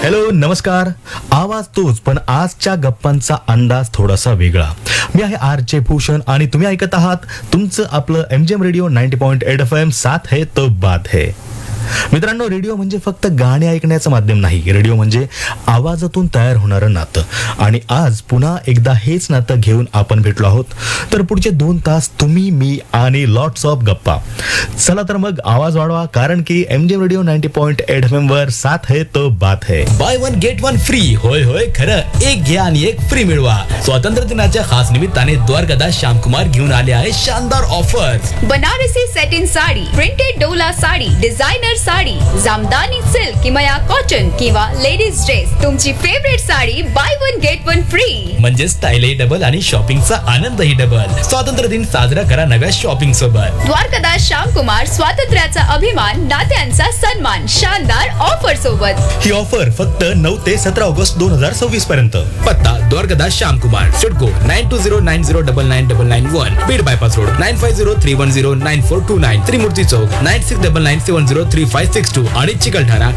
Hello नमस्कार. आवाज तोच पण आजच्या गप्पांचा अंदाज थोडासा वेगळा. मी आहे आर.जे. भूषण आणि तुम्ही ऐकत आहात तुमचं आपलं MGM रेडिओ 90.8 FM. साथ है तो बात है. मित्रांनो, रेडिओ म्हणजे फक्त गाणे ऐकण्याचं माध्यम नाही. रेडिओ म्हणजे आवाजातून तयार होणारं नातं. आणि आज पुन्हा एकदा हेच नातं घेऊन आपण भेटलो आहोत. तर पुढचे 2 तास तुम्ही, मी आणि लॉट्स ऑफ गप्पा. चला तर मग आवाज वाढवा, कारण की MGM रेडिओ 90.8 FM वर साथ है तो बात है. By one get one free. होय होय खरं, एक घ्या आणि एक फ्री मिळवा. स्वातंत्र्य दिनाच्या खास निमित्ताने द्वारकादास श्यामकुमार घेऊन आले आहे शानदार offers. Banarasi satin sari, printed Dola sari, designer sari, jamdani silk किंवा कॉटन किंवा लेडीज ड्रेस, तुमची favourite sari by one get one free. म्हणजे स्टाईलही डबल आणि शॉपिंगचा आनंदही डबल. स्वातंत्र्य दिन साजरा करा नव्या शॉपिंग सोबत. द्वारकादास श्यामकुमार, स्वातंत्र्याचा अभिमान, नात्यांचा सन्मान, शानदार ऑफर सोबत. ही ऑफर फक्त 9 ते 17 ऑगस्ट 2026 पर्यंत. पत्ता द्वारकादास श्यामकुमार, सिडको 9209099991, बीड बायपास रोड 9503109429, त्रिमूर्ती चौक 9699703562 आणि चिकलठाणा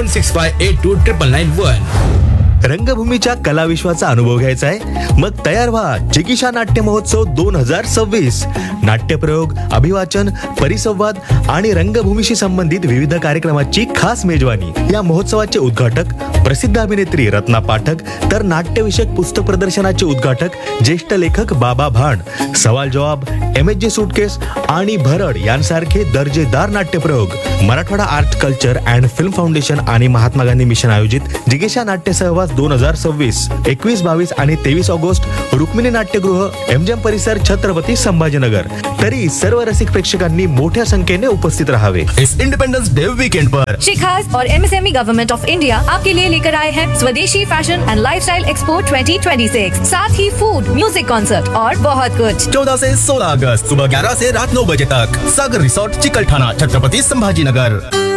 9765829991. रंगभूमीच्या कला विश्वाचा अनुभव घ्यायचा आहे? मग तयार व्हा. जिगीषा नाट्य महोत्सव 2026. नाट्यप्रयोग, अभिवाचन, परिसंवाद आणि रंगभूमीशी संबंधित विविध कार्यक्रमाची खास मेजवानी. या महोत्सवाचे उद्घाटक प्रसिद्ध अभिनेत्री रत्ना पाठक, तर नाट्यविषयक पुस्तक प्रदर्शनाचे उद्घाटक ज्येष्ठ लेखक बाबा भांड. सवाल जवाब, MSG सुटकेस आणि भरड यांसारखे दर्जेदार नाट्यप्रयोग. Marathwada art culture and film foundation आणि महात्मा गांधी मिशन आयोजित जिगीषा नाट्य सहवास 2026. 21, 22 आणि 23 ऑगस्ट रुक्मिणी नाट्यगृह, MGM परिसर, छत्रपती संभाजीनगर. तरी सर्व रसिक प्रेक्षकांनी मोठ्या संख्येने उपस्थित राहावे. इस इंडिपेंडेंस डे वीकेंड पर शिखास और MSME गवर्नमेंट ऑफ इंडिया आपके लिए लेकर आए हैं स्वदेशी फैशन एंड लाइफस्टाइल एक्सपो 2026. साथ ही फूड, म्यूजिक कॉन्सर्ट और बहुत कुछ. 14 से 16 अगस्त सुबह 11 से रात 9 बजे तक. सागर रिसोर्ट, चिकलठाना, छत्रपति संभाजीनगर.